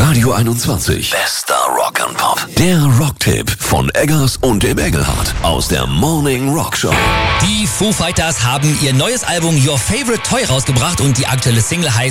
Radio 21. Bester Rock'n'Pop. Der Rocktipp von Eggers und dem Engelhardt aus der Morning Rock Show. Die Foo Fighters haben ihr neues Album Your Favorite Toy rausgebracht und die aktuelle Single heißt